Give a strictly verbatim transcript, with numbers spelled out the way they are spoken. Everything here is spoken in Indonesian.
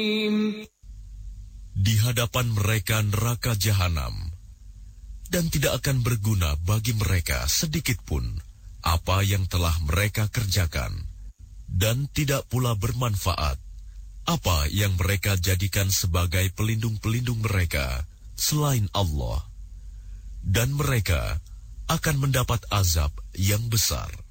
Di hadapan mereka neraka jahanam, dan tidak akan berguna bagi mereka sedikitpun apa yang telah mereka kerjakan, dan tidak pula bermanfaat apa yang mereka jadikan sebagai pelindung-pelindung mereka selain Allah, dan mereka akan mendapat azab yang besar.